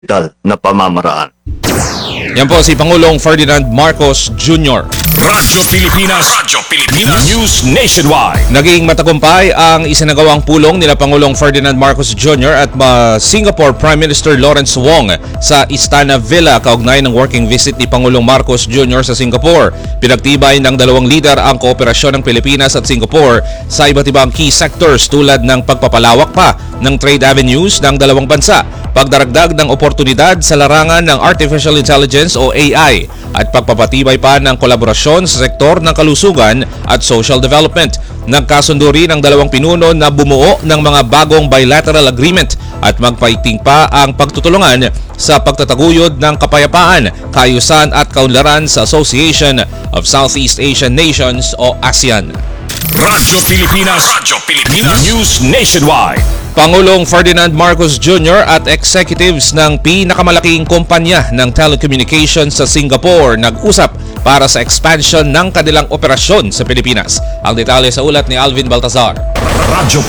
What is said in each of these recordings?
digital na pamamaraan. Yan po si Pangulong Ferdinand Marcos Jr. Radyo Pilipinas, News Nationwide. Naging matagumpay ang isinagawang pulong nila Pangulong Ferdinand Marcos Jr. at Singapore Prime Minister Lawrence Wong sa Istana Villa kaugnay ng working visit ni Pangulong Marcos Jr. sa Singapore. Pinagtibay ng dalawang lider ang kooperasyon ng Pilipinas at Singapore sa iba't ibang key sectors tulad ng pagpapalawak pa ng trade avenues ng dalawang bansa, pagdaragdag ng oportunidad sa larangan ng Artificial Intelligence o AI at pagpapatibay pa ng kolaborasyon sa sektor ng kalusugan at social development. Nagkasundo rin ang dalawang pinuno na bumuo ng mga bagong bilateral agreement at magpaigting pa ang pagtutulungan sa pagtataguyod ng kapayapaan, kaayusan at kaunlaran sa Association of Southeast Asian Nations o ASEAN. Radyo Pilipinas, News Nationwide. Pangulong Ferdinand Marcos Jr. at executives ng pinakamalaking kumpanya ng telecommunications sa Singapore nag-usap para sa expansion ng kanilang operasyon sa Pilipinas. Ang detalye sa ulat ni Alvin Baltazar. Radyo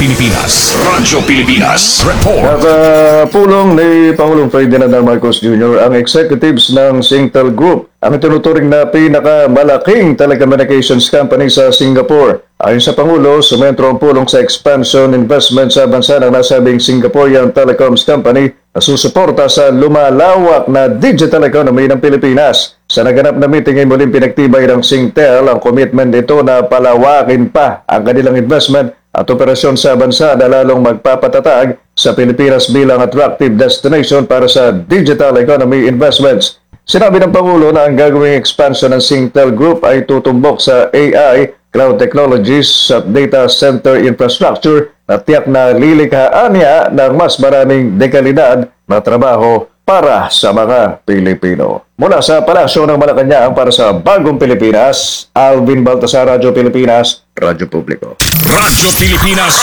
Pilipinas, report. Pulong ni Pangulong Ferdinand Marcos Jr. ang executives ng Singtel Group, ang tinuturing na pinakamalaking telecommunications company sa Singapore. Ayon sa Pangulo, sumentro ang pulong sa expansion investment sa bansa ng nasabing Singaporean Telecoms Company na susuporta sa lumalawak na digital economy ng Pilipinas. Sa naganap na meeting ay muling pinagtibay ng Singtel ang commitment nito na palawakin pa ang kanilang investment at operasyon sa bansa na lalong magpapatatag sa Pilipinas bilang attractive destination para sa digital economy investments. Sinabi ng Pangulo na ang gagawing expansion ng Singtel Group ay tutumbok sa AI, cloud technologies at data center infrastructure na tiyak na lilikhaan niya ng mas maraming dekalidad na trabaho para sa mga Pilipino. Mula sa Palasyo ng Malacanang para sa Bagong Pilipinas, Alvin Baltasar, Radyo Pilipinas, Radyo Publiko. Radyo Pilipinas,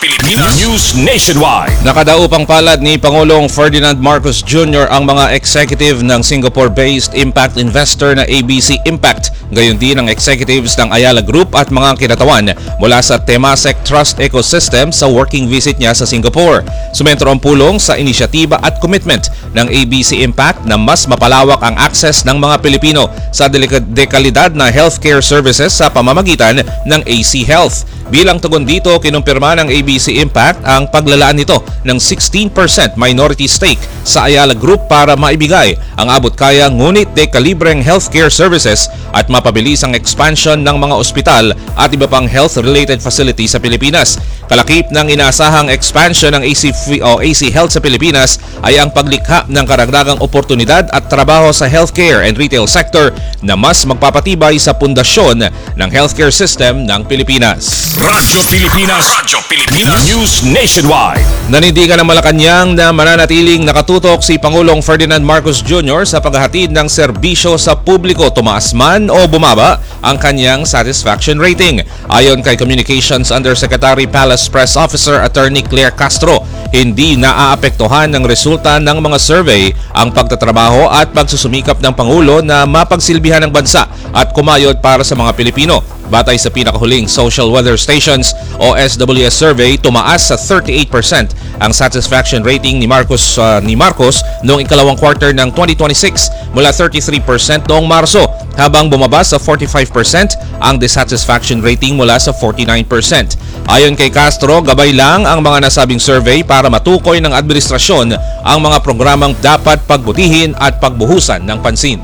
News Nationwide. Nakadaupang palad ni Pangulong Ferdinand Marcos Jr. ang mga executive ng Singapore-based impact investor na ABC Impact, gayon din ang executives ng Ayala Group at mga kinatawan mula sa Temasek Trust Ecosystem sa working visit niya sa Singapore. Sumentro ang pulong sa inisyatiba at commitment ng ABC Impact na mas mapalawak ang access ng mga Pilipino sa dekalidad na healthcare services sa pamamagitan ng AC Health. Bilang tugon dito, kinumpirma ng ABC Impact ang paglalaan nito ng 16% minority stake sa Ayala Group para maibigay ang abot-kaya ngunit dekalibreng healthcare services at mapabilis ang expansion ng mga ospital at iba pang health-related facilities sa Pilipinas. Kalakip ng inaasahang expansion ng AC Health sa Pilipinas ay ang paglikha ng karagdagang oportunidad at trabaho sa healthcare and retail sector na mas magpapatibay sa pundasyon ng healthcare system ng Pilipinas. Radyo Pilipinas, News Nationwide. Nanindigan ng Malacanang na mananatiling nakatutok si Pangulong Ferdinand Marcos Jr. sa paghahatid ng serbisyo sa publiko, tumaas man o bumaba ang kanyang satisfaction rating. Ayon kay Communications Undersecretary Palace Press Officer Attorney Claire Castro, hindi naaapektuhan ng resulta ng mga survey ang pagtatrabaho at pagsusumikap ng Pangulo na mapagsilbihan ng bansa at kumayod para sa mga Pilipino. Batay sa pinakahuling Social Weather Stations o SWS survey, tumaas sa 38% ang satisfaction rating ni Marcos noong ikalawang quarter ng 2026 mula 33% noong Marso, habang bumaba sa 45% ang dissatisfaction rating mula sa 49%. Ayon kay Castro, gabay lang ang mga nasabing survey para matukoy ng administrasyon ang mga programang dapat pagbutihin at pagbuhusan ng pansin.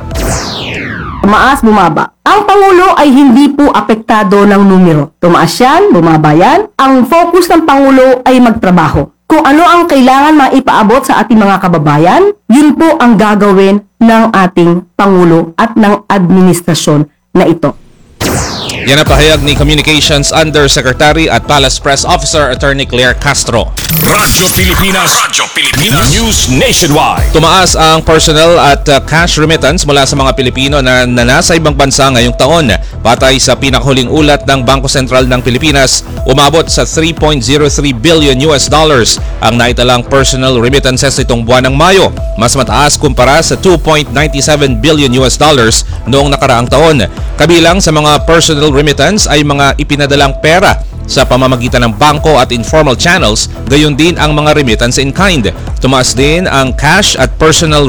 Tumaas, bumaba. Ang Pangulo ay hindi po apektado ng numero. Tumaas yan, bumaba yan. Ang focus ng Pangulo ay magtrabaho. Kung ano ang kailangan maipaabot sa ating mga kababayan, yun po ang gagawin ng ating Pangulo at ng administrasyon na ito. Yan ang pahayag ni Communications Undersecretary at Palace Press Officer Attorney Claire Castro. Radyo Pilipinas, News Nationwide. Tumaas ang personnel at cash remittance mula sa mga Pilipino na nasa ibang bansa ngayong taon. Batay sa pinakahuling ulat ng Bangko Sentral ng Pilipinas, umabot sa 3.03 billion US dollars ang naitalang personal remittances nitong buwan ng Mayo. Mas mataas kumpara sa 2.97 billion US dollars noong nakaraang taon. Kabilang sa mga personal remittance ay mga ipinadalang pera sa pamamagitan ng bangko at informal channels, gayon din ang mga remittance in kind. Tumaas din ang cash at personal